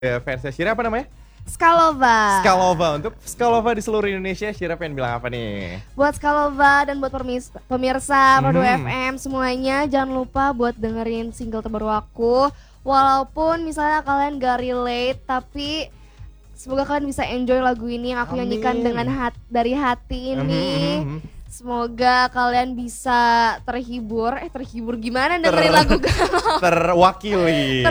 Fansnya Shira apa namanya? Skalova. Skalova. Untuk Skalova di seluruh Indonesia, Shira pengen bilang apa nih? Buat Skalova dan buat pemirsa Rodo FM semuanya, jangan lupa buat dengerin single terbaru aku. Walaupun misalnya kalian gak relate, tapi semoga kalian bisa enjoy lagu ini yang aku nyanyikan dengan dari hati ini. Semoga kalian bisa terhibur. Terhibur gimana dengerin lagu Terwakili.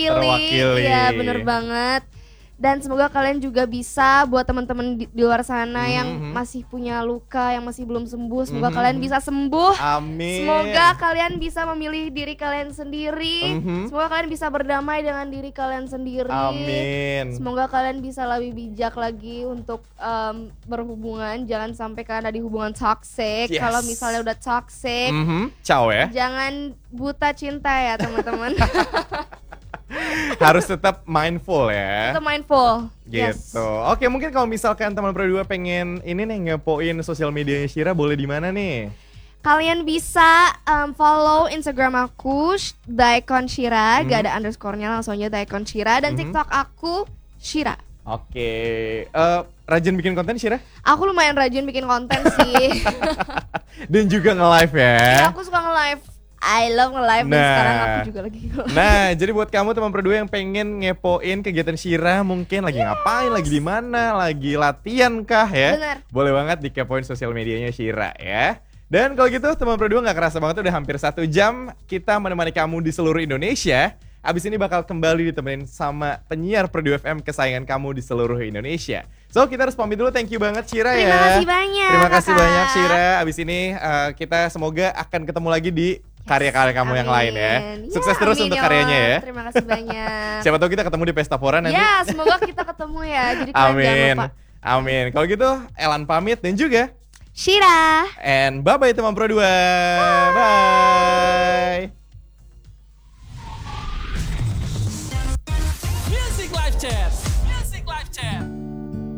Iya bener banget. Dan semoga kalian juga bisa buat teman-teman di luar sana yang masih punya luka, yang masih belum sembuh, semoga kalian bisa sembuh. Amin. Semoga kalian bisa memilih diri kalian sendiri. Semoga kalian bisa berdamai dengan diri kalian sendiri. Amin. Semoga kalian bisa lebih bijak lagi untuk berhubungan. Jangan sampai kalian ada di hubungan toxic. Kalau misalnya udah toxic, ciao ya. Jangan buta cinta ya teman-teman. Harus tetap mindful ya. Tetap mindful. Gitu. Oke, mungkin kalau misalkan teman berdua pengen ini nih ngepoin sosial medianya Shira, boleh di mana nih? Kalian bisa follow Instagram aku Daikon Shira, gak ada underscore-nya, langsung aja Daikon Shira, dan TikTok aku Shira. Oke. Rajin bikin konten Shira? Aku lumayan rajin bikin konten sih. Dan juga nge-live ya. Iya, aku suka nge-live. I love nge-live dan sekarang aku juga lagi nge-live. Nah, jadi buat kamu teman berdua yang pengen ngepoin kegiatan Shira, mungkin lagi ngapain, lagi di mana, lagi latihan kah ya? Bener. Boleh banget dikepoin sosial medianya Shira ya. Dan kalau gitu teman berdua nggak kerasa banget udah hampir 1 jam kita menemani kamu di seluruh Indonesia. Abis ini bakal kembali ditemenin sama penyiar Perdu FM kesayangan kamu di seluruh Indonesia. So kita harus pamit dulu, thank you banget Shira ya. Terima kasih banyak. Terima kasih banyak Shira. Abis ini kita semoga akan ketemu lagi di karya-karya kamu yang lain ya. Sukses terus untuk karyanya ya. Terima kasih banyak. Siapa tahu kita ketemu di Pesta Pora nanti. Ya, semoga kita ketemu ya. Jadi kalian jangan lupa. Amin. Kalau gitu Elan pamit dan juga Shira. And bye-bye teman Pro 2. Bye. Music Live Chat.